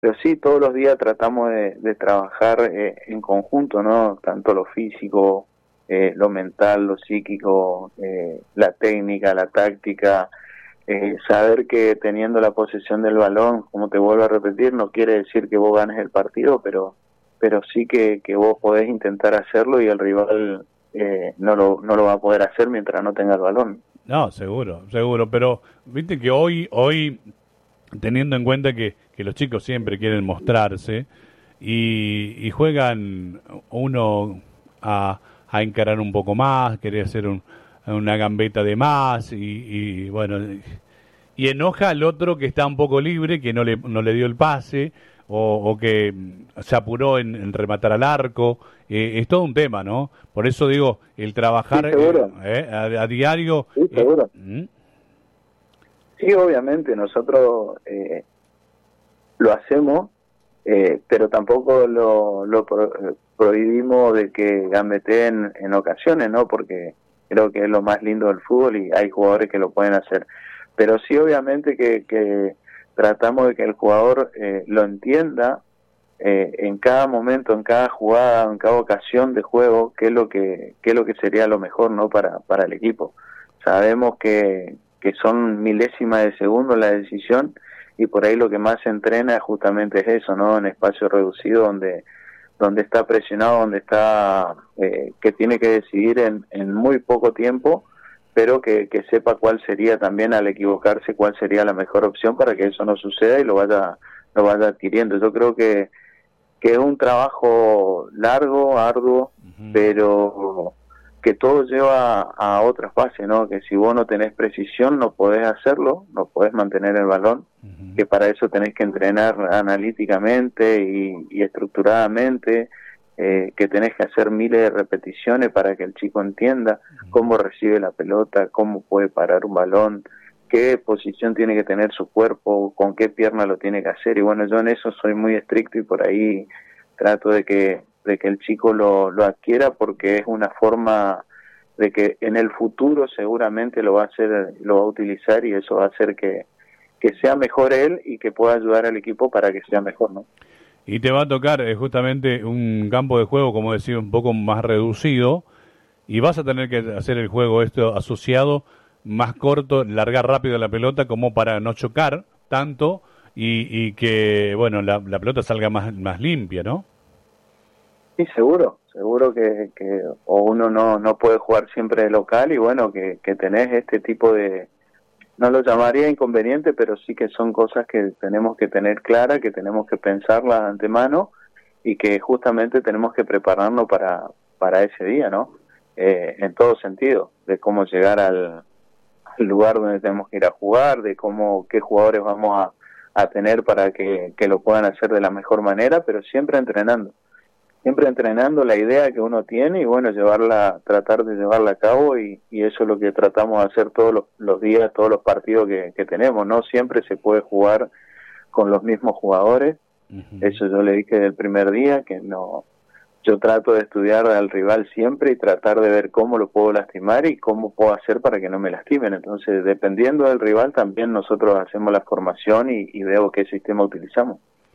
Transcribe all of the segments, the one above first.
pero sí, todos los días tratamos de trabajar en conjunto, ¿no? Tanto lo físico, lo mental, lo psíquico, la técnica, la táctica, saber que teniendo la posesión del balón, como te vuelvo a repetir, no quiere decir que vos ganes el partido, pero sí que vos podés intentar hacerlo y el rival no lo va a poder hacer mientras no tenga el balón. No, seguro, seguro, pero viste que hoy teniendo en cuenta que los chicos siempre quieren mostrarse y juegan uno a encarar un poco más, querer hacer una gambeta de más y bueno, y enoja al otro que está un poco libre, que no le dio el pase o que se apuró en rematar al arco. Es todo un tema, ¿no? Por eso digo, el Sí, trabajar seguro, a diario... sí, seguro. ¿Mm? Sí, obviamente, nosotros lo hacemos, pero tampoco prohibimos de que gambeteen en ocasiones, ¿no? Porque creo que es lo más lindo del fútbol y hay jugadores que lo pueden hacer. Pero sí, obviamente que tratamos de que el jugador lo entienda en cada momento, en cada jugada, en cada ocasión de juego, qué es lo que sería lo mejor, ¿no? Para el equipo. Sabemos que son milésimas de segundo la decisión y por ahí lo que más se entrena justamente es eso, ¿no? En espacio reducido donde está presionado, donde está que tiene que decidir en muy poco tiempo, pero que sepa cuál sería también al equivocarse, cuál sería la mejor opción para que eso no suceda y lo vaya adquiriendo. Yo creo que es un trabajo largo, arduo, Ujú. pero que todo lleva a otras fases, ¿no? Que si vos no tenés precisión no podés hacerlo, no podés mantener el balón, Ujú. que para eso tenés que entrenar analíticamente y estructuradamente, que tenés que hacer miles de repeticiones para que el chico entienda cómo recibe la pelota, cómo puede parar un balón, qué posición tiene que tener su cuerpo, con qué pierna lo tiene que hacer. Y bueno, yo en eso soy muy estricto y por ahí trato de que el chico lo adquiera porque es una forma de que en el futuro seguramente lo va a hacer, lo va a utilizar y eso va a hacer que sea mejor él y que pueda ayudar al equipo para que sea mejor, ¿no? Y te va a tocar justamente un campo de juego, como decía, un poco más reducido, y vas a tener que hacer el juego esto asociado, más corto, largar rápido la pelota como para no chocar tanto y que, bueno, la pelota salga más limpia, ¿no? Sí, seguro, seguro que o uno no puede jugar siempre de local y bueno, que tenés este tipo de, no lo llamaría inconveniente, pero sí que son cosas que tenemos que tener claras, que tenemos que pensarlas de antemano y que justamente tenemos que prepararnos para ese día, ¿no? En todo sentido, de cómo llegar al lugar donde tenemos que ir a jugar, de cómo, qué jugadores vamos a tener para que lo puedan hacer de la mejor manera, pero siempre entrenando la idea que uno tiene y bueno, tratar de llevarla a cabo y eso es lo que tratamos de hacer todos los días, todos los partidos que tenemos, no siempre se puede jugar con los mismos jugadores, Ujú. eso yo le dije del primer día, que no, yo trato de estudiar al rival siempre y tratar de ver cómo lo puedo lastimar y cómo puedo hacer para que no me lastimen, entonces dependiendo del rival también nosotros hacemos la formación y veo qué sistema utilizamos.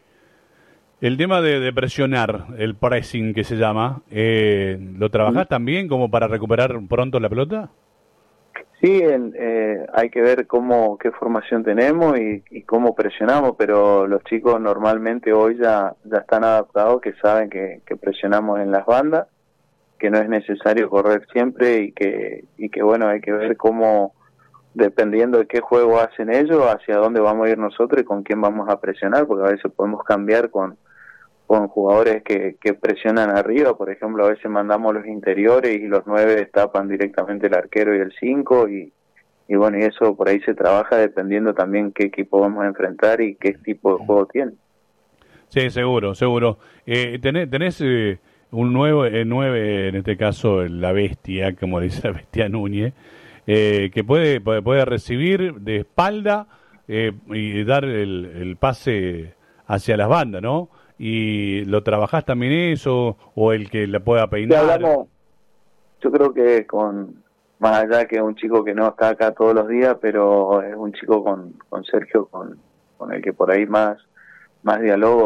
El tema de presionar, el pressing que se llama, ¿lo trabajás también como para recuperar pronto la pelota? Sí, hay que ver qué formación tenemos y cómo presionamos, pero los chicos normalmente hoy ya están adaptados, que saben que presionamos en las bandas, que no es necesario correr siempre y que bueno, hay que ver cómo, dependiendo de qué juego hacen ellos, hacia dónde vamos a ir nosotros y con quién vamos a presionar, porque a veces podemos cambiar con jugadores que presionan arriba, por ejemplo, a veces mandamos los interiores y los 9 tapan directamente el arquero y el 5 y bueno, y eso por ahí se trabaja dependiendo también qué equipo vamos a enfrentar y qué tipo de juego tiene. Sí, seguro, seguro. Tenés un nuevo, nueve, en este caso la bestia, como dice la bestia Núñez, que puede recibir de espalda y dar el pase hacia las bandas, ¿no? Y lo trabajás también eso, o el que la pueda Si peinar. hablamos, yo creo que más allá que es un chico que no está acá todos los días, pero es un chico con Sergio con el que por ahí más diálogo